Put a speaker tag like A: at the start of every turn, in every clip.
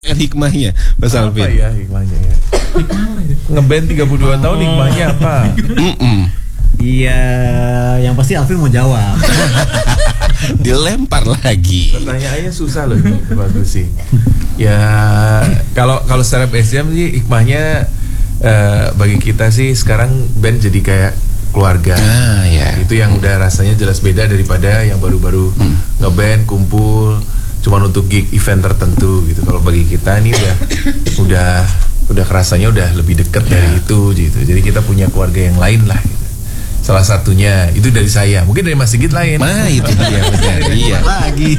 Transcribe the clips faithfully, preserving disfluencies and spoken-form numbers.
A: Kan hikmahnya Mas
B: apa
A: Alvin.
B: Apa ya hikmahnya ya? Ngeband tiga puluh dua tahun hikmahnya apa?
C: Iya, yang pasti Alvin mau jawab.
A: Dilempar lagi.
B: Pertanyaannya susah loh ini, bagus sih. Ya kalau kalau secara B S D M sih hikmahnya uh, bagi kita sih sekarang band jadi kayak keluarga.
A: Ah, ya.
B: Itu yang udah rasanya jelas beda daripada yang baru-baru hmm. ngeband kumpul cuman untuk gig event tertentu gitu. Kalau bagi kita ini udah udah udah kerasanya udah lebih dekat yeah. dari itu gitu. Jadi kita punya keluarga yang lain lah gitu. Salah satunya itu dari saya, mungkin dari Mas Sigit lain.
A: Nah itu dia benar. Iya.
C: Lagi.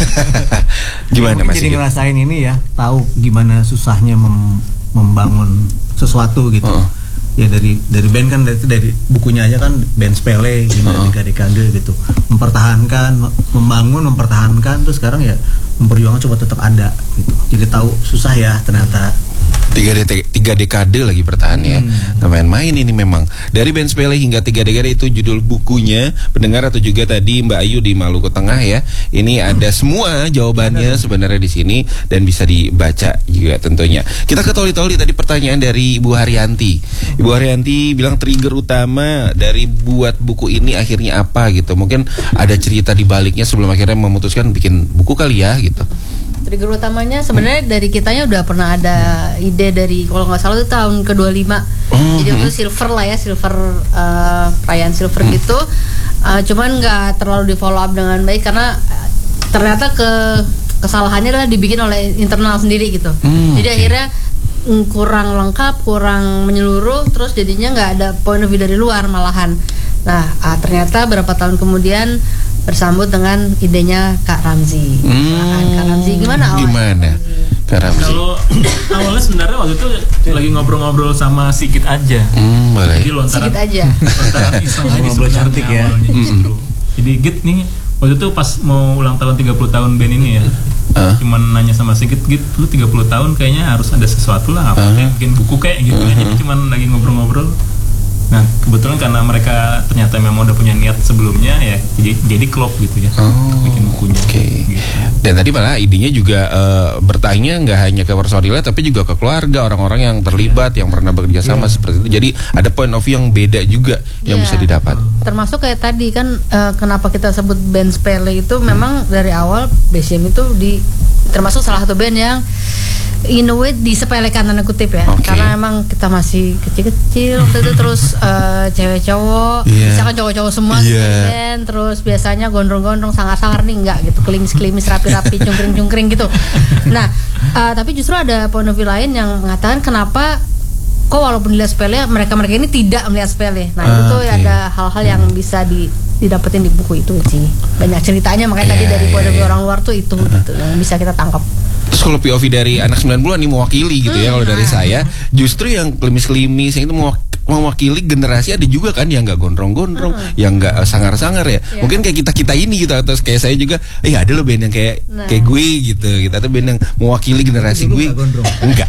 A: Gimana Mas
C: Jadi
A: Sigit?
C: ngerasain ini ya, tahu gimana susahnya mem- membangun sesuatu gitu. Uh-uh. Ya dari dari band kan dari, dari bukunya aja kan band sepele gimana uh-uh. dekade-dekade gitu. Mempertahankan, membangun, mempertahankan, terus sekarang ya memperjuangkan coba tetap ada gitu. Jadi tahu susah ya ternyata.
A: Tiga, de- tiga dekade lagi bertahan ya.
C: hmm.
A: Nggak main-main ini memang. Dari band sepele hingga tiga dekade itu judul bukunya pendengar, atau juga tadi Mbak Ayu di Maluku Tengah ya. Ini ada semua jawabannya sebenarnya di sini dan bisa dibaca juga tentunya. Kita ke toli-toli tadi pertanyaan dari Ibu Haryanti. Ibu Haryanti bilang trigger utama dari buat buku ini akhirnya apa gitu. Mungkin ada cerita di baliknya sebelum akhirnya memutuskan bikin buku kali ya gitu.
D: Trigger utamanya sebenarnya hmm. dari kitanya udah pernah ada ide dari kalau nggak salah itu tahun ke dua puluh lima. Mm-hmm. Jadi itu silver lah ya, silver uh, perayaan silver mm. gitu. Uh, cuman nggak terlalu di follow up dengan baik karena uh, ternyata ke kesalahannya adalah dibikin oleh internal sendiri gitu. Mm, Jadi okay. akhirnya mm, kurang lengkap, kurang menyeluruh, terus jadinya nggak ada point of view dari luar malahan. Nah uh, ternyata berapa tahun kemudian bersambut dengan idenya Kak Ramzi.
A: Hmm,
D: Kak Ramzi gimana awalnya?
A: Gimana? Kak Ramzi.
E: Kalau awalnya sebenarnya waktu itu lagi ngobrol-ngobrol sama Sigit aja.
A: Hmm, boleh.
E: Jadi lontaran.
D: Sigit aja.
E: Lontaran iseng aja
C: ngobrol cantik ya.
E: Gitu. Jadi Git nih waktu itu pas mau ulang tahun tiga puluh tahun band ini ya. Uh. Cuman nanya sama Sigit, Git lu tiga puluh tahun kayaknya harus ada sesuatu lah apa uh. bikin buku kayak gitu uh-huh. Jadi cuman lagi ngobrol-ngobrol. Nah kebetulan karena mereka ternyata memang udah punya niat sebelumnya ya, jadi jadi klop gitu ya,
A: oh,
E: bikin bukunya.
A: Oke. Okay.
E: Gitu.
A: Dan tadi malah idenya juga uh, bertanya nggak hanya ke personilnya tapi juga ke keluarga, orang-orang yang terlibat, yeah. yang pernah bekerja sama yeah. seperti itu. Jadi ada point of view yang beda juga yang yeah. bisa didapat.
D: Termasuk kayak tadi kan uh, kenapa kita sebut band sepele itu memang dari awal B S M itu di termasuk salah satu band yang in a way disepelekan tanda kutip ya, okay. karena emang kita masih kecil-kecil waktu itu terus uh, cewek cowok, yeah. misalkan cowok-cowok semua yeah. band, terus biasanya gondrong-gondrong sangar-sangar nih enggak gitu, kelimis-kelimis rapi-rapi, cungkring-cungkring gitu. Nah, uh, tapi justru ada point of view lain yang mengatakan kenapa kok walaupun dilihat sepele, mereka-mereka ini tidak melihat sepele. Nah, uh, itu tuh okay. ada hal-hal yang bisa di didapetin di buku itu sih. Banyak ceritanya, makanya yeah, tadi dari point of view yeah. orang luar tuh itu gitu yang bisa kita tangkap.
A: Terus kalau P O V dari anak sembilan puluhan ini mewakili gitu ya, kalau dari saya justru yang klimis-klimis yang itu mewakili generasi ada juga kan yang nggak gondrong-gondrong, uh-huh. yang nggak sangar-sangar ya. Yeah. Mungkin kayak kita-kita ini gitu, atau kayak saya juga, eh ada loh band yang kayak nah. kayak gue gitu. Kita tuh band yang mewakili generasi gue. Enggak.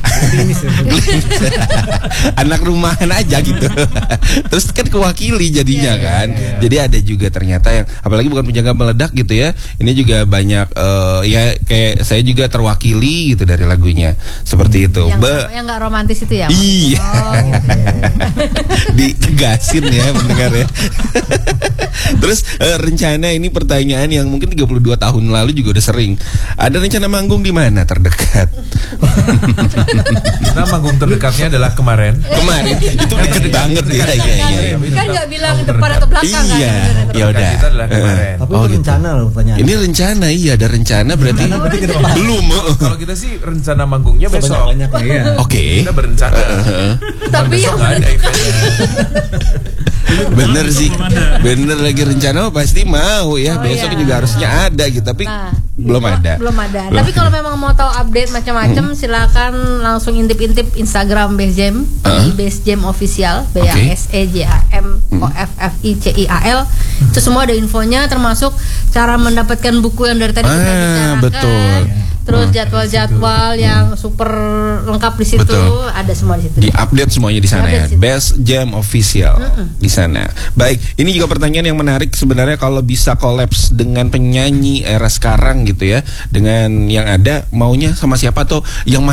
A: Anak rumahan aja gitu. Terus kan kewakili jadinya yeah, kan. Yeah, yeah. Jadi ada juga ternyata yang apalagi bukan penjaga meledak gitu ya. Ini juga banyak uh, ya kayak saya juga terwakili gitu dari lagunya seperti itu.
D: Yang Be- yang nggak romantis itu ya?
A: Iya.
D: Oh, gitu.
A: Ditegasin ya mendengar ya. Terus uh, rencana ini pertanyaan yang mungkin tiga puluh dua tahun lalu juga udah sering. Ada rencana manggung di mana terdekat?
B: Nah, manggung terdekatnya adalah kemarin.
A: Kemarin itu deket banget ya. Iya iya iya.
D: Kan nggak bilang depan atau belakang kan?
A: Iya. Ya udah.
B: Itu adalah kemarin.
C: Tapi oh, itu rencana gitu. Loh pertanyaan.
A: Ini rencana, iya ada rencana berarti.
C: Rencana berarti
A: belum.
B: Kalau kita sih rencana manggungnya besok.
C: Banyak ya.
A: Oke.
B: Kita berencana.
D: Tapi
B: besok nggak ada eventnya.
A: Bener sih, bener lagi rencana oh, pasti mau ya.
D: Oh,
A: besok
D: iya.
A: juga harusnya ada gitu, tapi
D: nah,
A: belum ada.
D: Belum ada. Belum. Tapi kalau memang mau tahu update macam-macam, hmm. silakan langsung intip-intip Instagram Base Jam, uh-huh. di Base Jam Official, B A S E J A M O F F I C I A L. Itu semua ada infonya, termasuk cara mendapatkan buku yang dari tadi
A: ah,
D: kita bicarakan.
A: Betul.
D: terus jadwal-jadwal yang super lengkap di situ.
A: Betul.
D: Ada semua di situ.
A: Di-update semuanya di sana
D: Ada
A: ya.
D: di situ.
A: Best Jam Official di sana. Baik, ini juga pertanyaan yang menarik sebenarnya, kalau bisa kolaps dengan penyanyi era sekarang gitu ya, dengan yang ada, maunya sama siapa, atau yang